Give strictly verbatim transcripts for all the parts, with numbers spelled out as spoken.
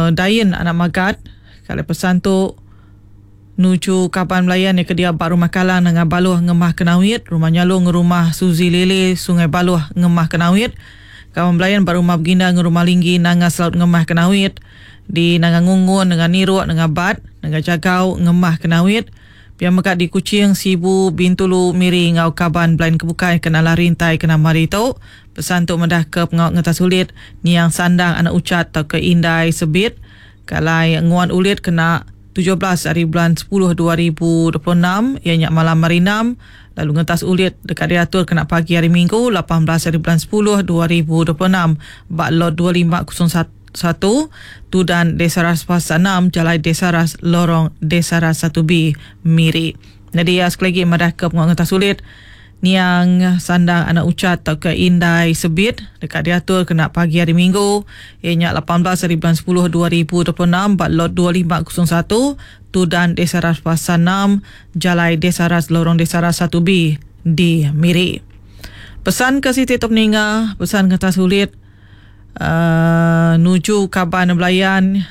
Dayan anak Magat. Kalau pesan tu nuju Kaban Melayan yang kedia Bak Rumah Kalang dengan Baluh Ngemah Kenawit, Rumah Nyalung Rumah Suzi Lele Sungai Baluh Ngemah Kenawit, Kaban Melayan Bak Rumah Beginda dengan Rumah Linggi Nanga Selaut Ngemah Kenawit, di Nanga Ngungun dengan Niruk dengan Bat dengan Jagau Ngemah Kenawit, Piang Mekat di Kuching Sibu Bintulu Miri ngau Kaban Belain Kebukai kena larintai kena mari tau. Pesan tu mendah ke pengawak ngetas ulit ni yang sandang anak ucat atau ke Indai Sebit kalai nguan ulit kena tujuh belas hari bulan sepuluh dua ribu dua puluh enam ianya malam hari enam. Lalu ngetas ulit dekat diatur kena pagi hari Minggu lapan belas hari bulan sepuluh dua ribu dua puluh enam bak lot dua lima kosong satu tu dan Desa Ras Pas enam Jalai Desa Ras Lorong Desa Ras satu B Miri. Jadi ya sekali lagi madah ke pengawak ngetas ulit niang sandang anak ucat atau ke Indai Sebit dekat diatur kena pagi hari Minggu ianya lapan belas hari bulan sepuluh dua ribu dua puluh enam bak lot dua lima kosong satu tu dan Desa Ras Pas enam Jalai Desa Ras Lorong Desa Ras satu B di Miri. Pesan ke Siti Top Ninga, pesan kertas sulit uh, nuju Kaban Melayan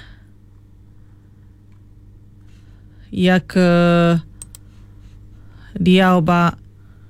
ia ke Diau Bak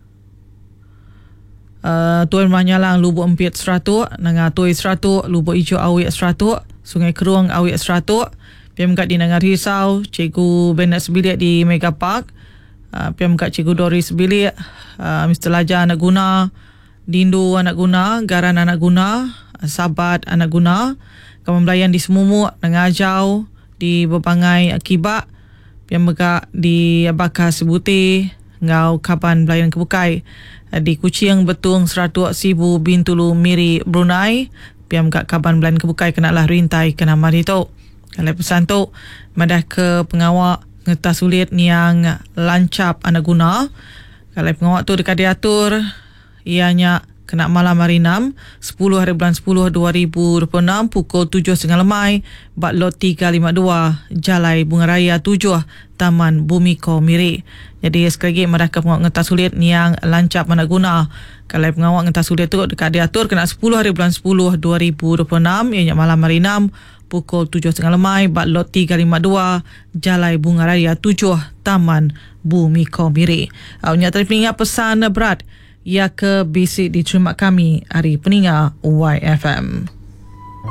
Uh, Tuan Manyalang Lubuk Empit seratus Nanga Tui seratus Lubuk Ijo Awik seratus Sungai Keruang Awik seratus Piam Kat di Nangar Risau Cikgu Bennett Sebilik di Mega Park uh, Piam Kat Cikgu Doris Sebilik uh, Mister Laja Anak Guna Dindu Anak Guna Garan Anak Guna uh, Sabat Anak Guna Kawan Melayan di Semumuk Nangajau di Bebangai Akibak Piam Kat di Abakar Sebuti Ngau Kaban Melayan Kebukai di Kuching Betung seratus Sibu Bintulu Miri Brunei. Piam Kat Kaban Melayan Kebukai kena lah rintai kena mari tu. Kalau pesan tu madah ke pengawak ngetas sulit niang lancap anak guna. Kalau pengawak tu dekat diatur ianya kena malam hari enam sepuluh hari bulan sepuluh dua ribu dua puluh enam pukul tujuh tiga puluh lemai bak lot tiga lima dua Jalai Bunga Raya tujuh Taman Bumiko Miri. Jadi sekali lagi mereka pengawak ngetas sulit yang lancap mana guna. Kalau pengawak ngetas sulit tu dekat diatur kena sepuluh hari bulan sepuluh dua ribu dua puluh enam ianya malam hari enam pukul tujuh tiga puluh lemai bak lot tiga lima dua Jalai Bunga Raya tujuh Taman Bumiko Miri. Awaknya terpingat pesan berat ia ke bisik diterima kami hari peninga Y F M.